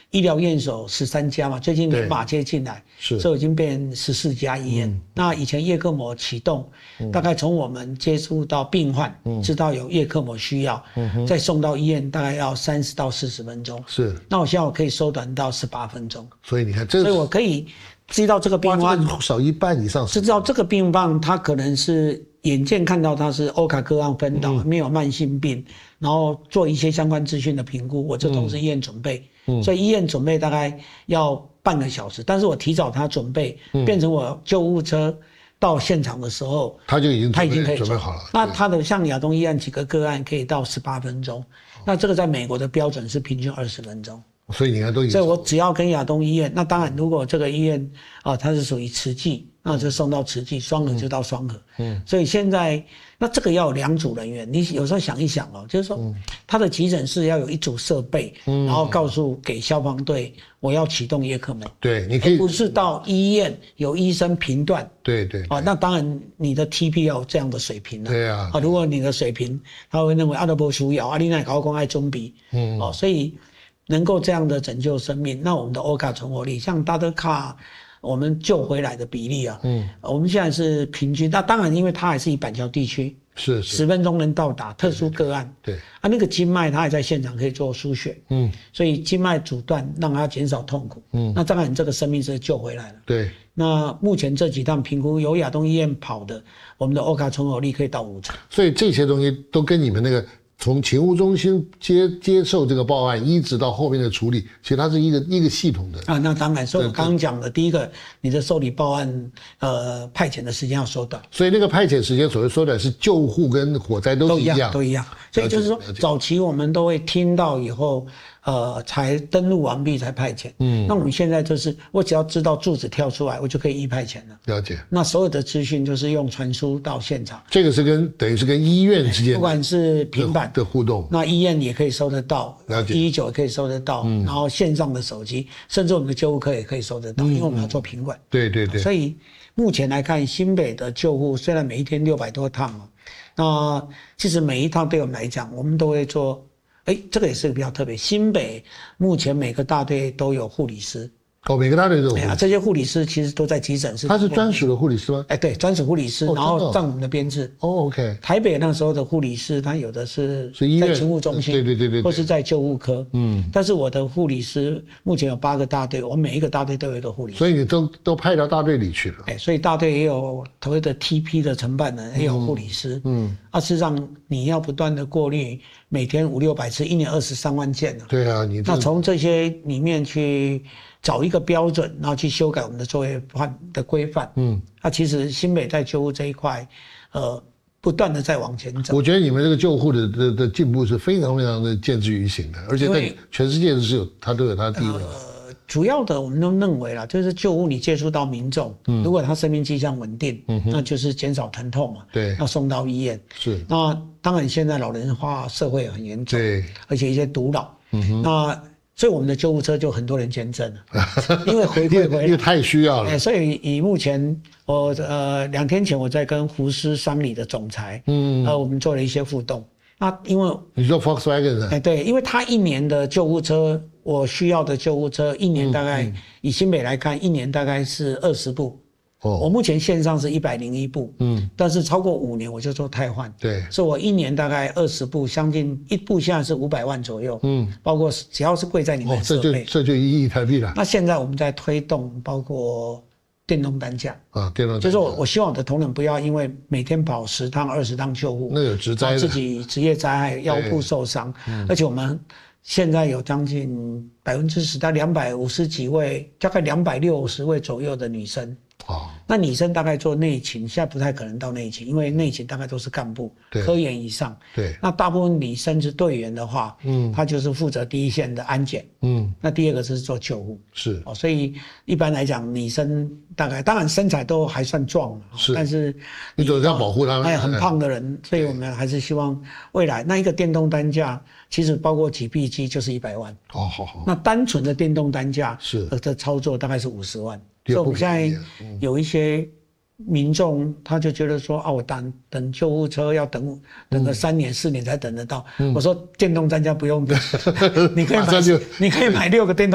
医疗院所13家嘛，最近联马接进来， 是， 所以已经变14家医院。那以前叶克膜启动，大概从我们接触到病患，知道有叶克膜需要，再送到医院大概要30到40分钟。 是， 那我现在我可以缩短到18分钟。 所以你看， 所以我可以知道这个病患少一半以上， 知道这个病患他可能是眼见看到他是欧卡个案分导，没有慢性病，然后做一些相关资讯的评估，我这都是医院准备。所以医院准备大概要半个小时，但是我提早他准备，变成我救护车到现场的时候，他已经可以准备好了。 那他的像亚东医院几个个案可以到18分钟，那这个在美国的标准是平均20分钟。 所以你看都已经， 所以我只要跟亚东医院，那当然如果这个医院它是属于慈济，那就送到慈济，双和就到双和。所以现在那这个要有2组人员，你有时候想一想就是说，他的急诊室要有1组设备，然后告诉给消防队我要启动叶克膜。 对，你可以不是到医院有医生评断。 对。 那当然你的 TP 要有这样的水平了。 对啊。 如果你的水平，他会认为都不需要，你那高工爱准备。所以能够这样的拯救生命，那我们的欧卡存活率，像大德卡，我们救回来的比例我们现在是平均。那当然，因为它还是以板桥地区， 是 10分钟能到达，特殊个案。 对。 那个经脉它还在现场可以做输血，所以经脉阻断让它减少痛苦，那当然这个生命是救回来了。 对。 那目前这几趟评估由亚东医院跑的，我们的欧卡存活率可以到50%。 所以这些东西都跟你们那个。从勤务中心接受这个报案，一直到后面的处理，其实它是一个系统的那当然，所以我刚刚讲的，第一个，你的受理报案派遣的时间要缩短， 所以那个派遣时间所谓缩短是救护跟火灾都是一样， 都一样。所以就是说，早期我们都会听到以后，才登录完毕才派遣。那我们现在就是我只要知道柱子跳出来，我就可以派遣了。 了解。那所有的资讯就是用传输到现场。 这个是等于是跟医院之间不管是平板的互动， 那医院也可以收得到， 了解。 119也可以收得到，然后线上的手机，甚至我们的救护科也可以收得到，因为我们要做品管。 对。 所以目前来看，新北的救护虽然每一天600多趟那其实每一趟对我们来讲，我们都会做。这个也是比较特别。新北目前每个大队都有护理师。 每个大队都有。 这些护理师其实都在急诊室。 他是专属的护理师吗？ 对，专属护理师，然后占我们的编制。 OK。 台北那时候的护理师，他有的是在勤务中心， 对， 或是在救护科。但是我的护理师目前有8个大队，我每一个大队都有一个护理师。 所以你都派到大队里去了。 所以大队也有所谓的 TP 的承办人，也有护理师。事实上你要不断的过滤，每天500-600次，1年23万件。 对啊， 那从这些里面去找一个标准，然后去修改我们的作业的规范。其实新北在救护这一块，不断的在往前走。 我觉得你们这个救护的进步是非常非常的见之于醒的，而且在全世界都有它的地位。 主要的我们都认为啦，就是救护你接触到民众，如果他生命迹象稳定，那就是减少疼痛嘛。 对。 要送到医院。 是。 那当然现在老人化社会很严重。 对。 而且一些独老。那所以我们的救护车就很多人捐赠了，因为回馈回来， 因为太需要了。 所以以目前我2天前我在跟福斯商理的总裁，我们做了一些互动。那因为你说 Volkswagen 对，因为他1年的救护车，我需要的救护车1年大概以新北来看，1年大概是20部。我目前线上是101部，但是超过5年我就做汰换。 对。 所以我1年大概20部，将近1部现在是500万左右。包括只要是贵在里面的设备， 这就1亿台币了。 那现在我们在推动包括电动担架电动担架， 就是我希望我的同仁不要因为每天跑10趟20趟救护， 那有职灾的， 自己职业灾害腰部受伤，而且我们现在有将近10%到250几位，大概260位左右的女生。那女生大概做内勤，现在不太可能到内勤，因为内勤大概都是干部、科员以上。 对。 那大部分女生是队员的话，她就是负责第一线的安检。那第二个是做救护。 是。 所以一般来讲，女生大概当然身材都还算壮，但是你总是要保护她们。 很胖的人，所以我们还是希望未来那一个电动担架，其实包括几臂机就是100万。 好。 那单纯的电动担架的操作大概是50万。所以我们现在有一些民众，他就觉得说我等救护车要等个3年4年才等得到。我说电动担架不用等，你可以买6个电动。